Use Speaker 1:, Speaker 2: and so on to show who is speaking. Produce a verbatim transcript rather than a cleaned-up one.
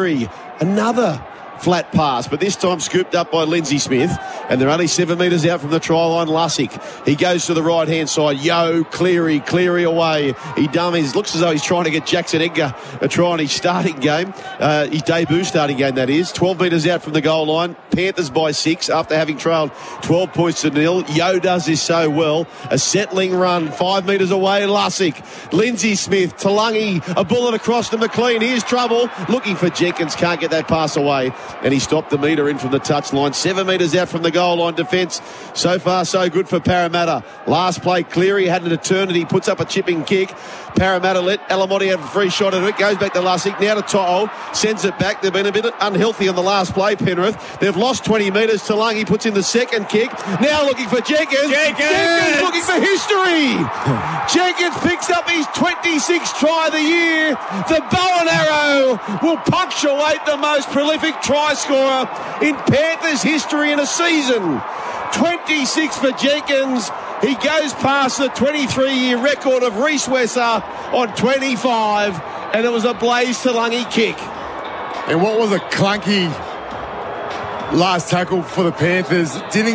Speaker 1: Cleary. Another flat pass, but this time scooped up by Lindsay Smith, and they're only seven metres out from the try line. Lussick, he goes to the right hand side. Yo, Cleary, Cleary away. He dummies. Looks as though he's trying to get Jackson Edgar a try on his starting game, uh, his debut starting game, that is. twelve metres out from the goal line. Panthers by six after having trailed twelve points to nil. Yo does this so well. A settling run, five metres away. Lussick, Lindsay Smith, Talangi, a bullet across to McLean. Here's trouble, looking for Jenkins, can't get that pass away, and he stopped the metre in from the touchline. Seven metres out from the goal line. Defence so far so good for Parramatta. Last play, Cleary had an eternity, puts up a chipping kick. Parramatta let Alamotti have a free shot at it. Goes back to Lussick, now to To'o, sends it back. They've been a bit unhealthy on the last play, Penrith. They've lost twenty metres. Talangi puts in the second kick. Now looking for Jenkins.
Speaker 2: Jenkins,
Speaker 1: Jenkins looking for history. Jenkins picks up his twenty-sixth try of the year. The bow and arrow will punctuate the most prolific try scorer in Panthers history in a season. twenty-six for Jenkins. He goes past the twenty-three-year record of Reece Wesser on twenty-five, and it was a Blaze Talangi kick.
Speaker 3: And what was a clunky last tackle for the Panthers. Didn't